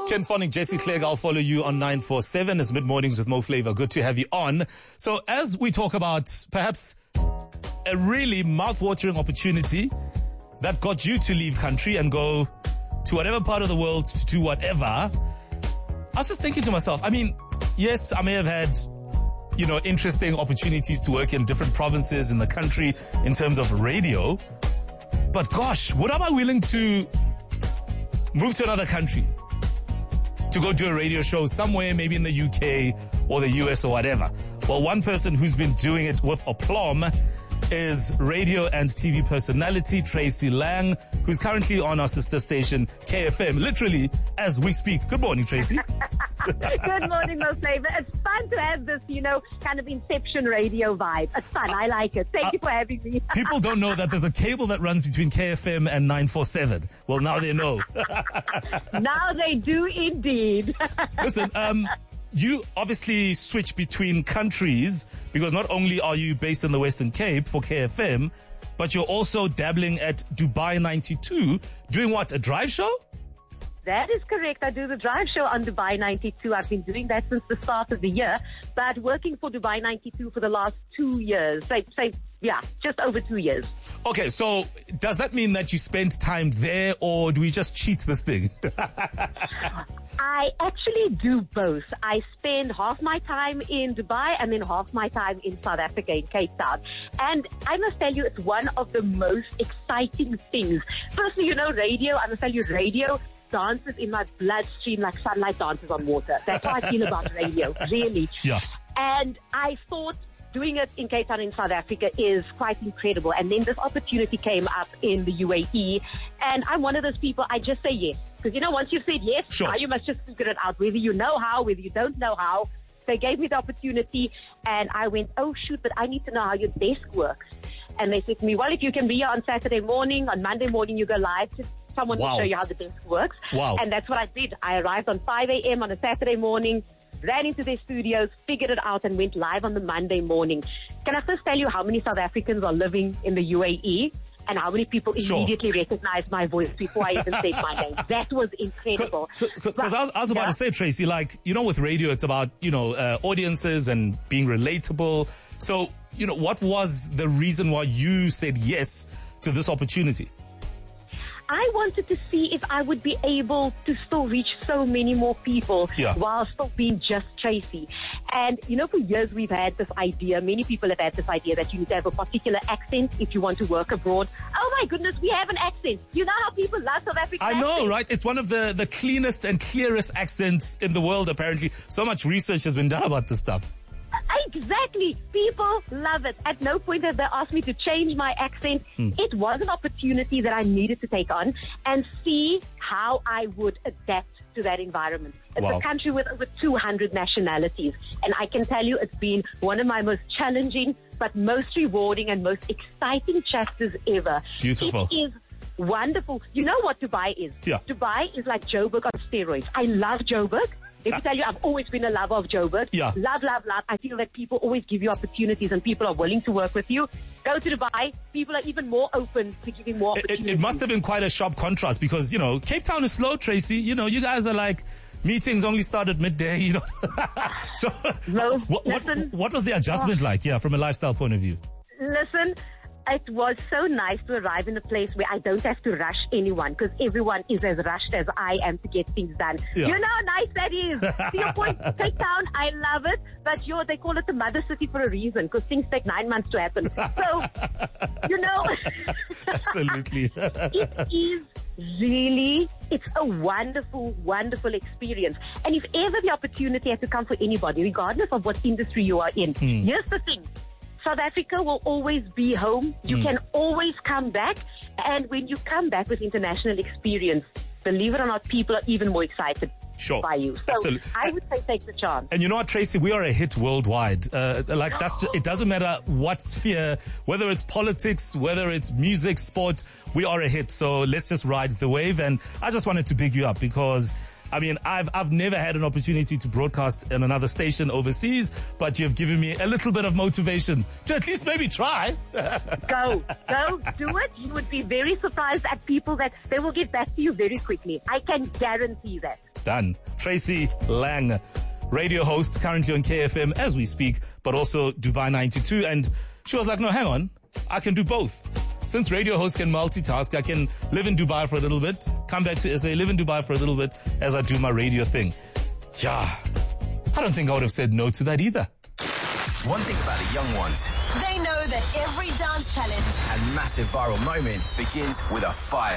Ken Fonning, Jesse Clegg, I'll follow you on 947. It's Mid-Mornings with Mo Flava. Good to have you on. So as we talk about perhaps a really mouth-watering opportunity that got you to leave country and go to whatever part of the world to do whatever, I was just thinking to myself, I mean, yes, I may have had, interesting opportunities to work in different provinces in the country in terms of radio, but gosh, would I be willing to move to another country to go do a radio show somewhere, maybe in the UK or the US or whatever? Well, one person who's been doing it with aplomb is radio and TV personality Tracy Lang, who's currently on our sister station KFM, literally as we speak. Good morning, Tracy. Good morning, Mo Flava. It's fun to have this, kind of Inception radio vibe. It's fun. I like it. Thank you for having me. People don't know that there's a cable that runs between KFM and 947. Well, now they know. Now they do indeed. Listen, you obviously switch between countries because not only are you based in the Western Cape for KFM, but you're also dabbling at Dubai 92. Doing what? A drive show? That is correct. I do the drive show on Dubai 92. I've been doing that since the start of the year, but working for Dubai 92 for the last 2 years. Just over 2 years. Okay, so does that mean that you spent time there, or do we just cheat this thing? I actually do both. I spend half my time in Dubai and then half my time in South Africa, in Cape Town. And I must tell you, it's one of the most exciting things. Firstly, radio. I must tell you, radio dances in my bloodstream like sunlight dances on water. That's how I feel about radio, really. Yeah. And I thought doing it in Cape Town in South Africa is quite incredible. And then this opportunity came up in the UAE. And I'm one of those people, I just say yes. Because, once you've said yes, sure, now you must just figure it out, whether you know how, whether you don't know how. They gave me the opportunity and I went, oh shoot, but I need to know how your desk works. And they said to me, well, if you can be here on Saturday morning, on Monday morning you go live, just someone wow, to show you how the desk works. Wow. And that's what I did. I arrived on 5 a.m. on a Saturday morning, ran into their studios, figured it out, and went live on the Monday morning. Can I first tell you how many South Africans are living in the UAE? And how many people immediately recognized my voice before I even said my name? That was incredible. Because I was about to say, Tracy, with radio, it's about, audiences and being relatable. So, what was the reason why you said yes to this opportunity? I wanted to see if I would be able to still reach so many more people while still being just Tracy. And, for years we've had this idea, many people have had this idea that you need to have a particular accent if you want to work abroad. Oh my goodness, we have an accent. You know how people love South African I know, accents? right? It's one of the cleanest and clearest accents in the world, apparently. So much research has been done about this stuff. Exactly. People love it. At no point have they asked me to change my accent. It was an opportunity that I needed to take on and see how I would adapt to that environment. It's a country with over 200 nationalities. And I can tell you it's been one of my most challenging, but most rewarding and most exciting chapters ever. Beautiful. It is wonderful. You know what Dubai is? Yeah. Dubai is like Joburg on steroids. I love Joburg. Let me tell you, I've always been a lover of Joburg. Yeah. Love. I feel that people always give you opportunities and people are willing to work with you. Go to Dubai. People are even more open to giving more opportunities. It must have been quite a sharp contrast because, Cape Town is slow, Tracy. You guys are like, meetings only start at midday, So what was the adjustment like, from a lifestyle point of view? Listen, it was so nice to arrive in a place where I don't have to rush anyone because everyone is as rushed as I am to get things done. Yeah. You know how nice that is. To your point, Cape Town, I love it, but they call it the mother city for a reason because things take 9 months to happen. So, Absolutely. It is really, it's a wonderful, wonderful experience. And if ever the opportunity has to come for anybody, regardless of what industry you are in, here's the thing. South Africa will always be home. You can always come back. And when you come back with international experience, believe it or not, people are even more excited by you. So absolutely. I would say take the chance. And you know what, Tracy? We are a hit worldwide. It doesn't matter what sphere, whether it's politics, whether it's music, sport, we are a hit. So let's just ride the wave. And I just wanted to big you up because I've never had an opportunity to broadcast in another station overseas, but you've given me a little bit of motivation to at least maybe try. Go, do it. You would be very surprised at people that they will get back to you very quickly. I can guarantee that. done. Tracy Lang, radio host, currently on KFM as we speak, but also Dubai 92. And she was like, no, hang on, I can do both. Since radio hosts can multitask, I can live in Dubai for a little bit, come back to SA, live in Dubai for a little bit as I do my radio thing. Yeah, I don't think I would have said no to that either. One thing about the young ones, they know that every dance challenge and massive viral moment begins with a fire.